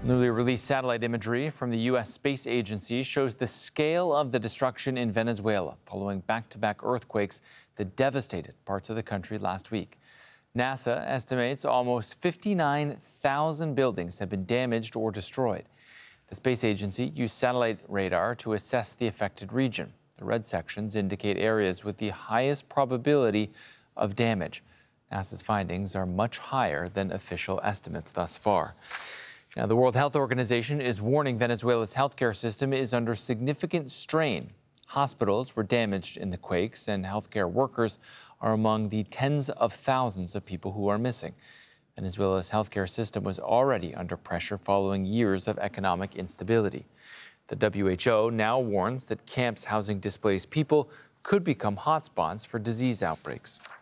Newly released satellite imagery from the U.S. Space Agency shows the scale of the destruction in Venezuela following back-to-back earthquakes that devastated parts of the country last week. NASA estimates almost 59,000 buildings have been damaged or destroyed. The space agency used satellite radar to assess the affected region. The red sections indicate areas with the highest probability of damage. NASA's findings are much higher than official estimates thus far. Now, the World Health Organization is warning Venezuela's healthcare system is under significant strain. Hospitals were damaged in the quakes, and healthcare workers are among the tens of thousands of people who are missing. Venezuela's healthcare system was already under pressure following years of economic instability. The WHO now warns that camps housing displaced people could become hotspots for disease outbreaks.